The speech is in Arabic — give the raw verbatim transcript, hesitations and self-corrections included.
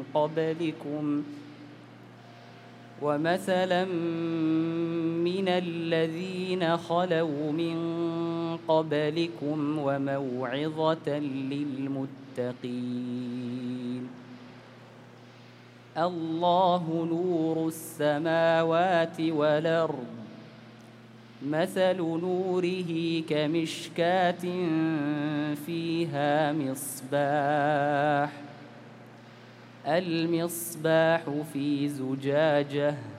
قبلكم ومثلا من الذين خلوا من قبلكم وموعظة للمتقين. الله نور السماوات والأرض، مثل نوره كمشكاة فيها مصباح، المصباح في زجاجة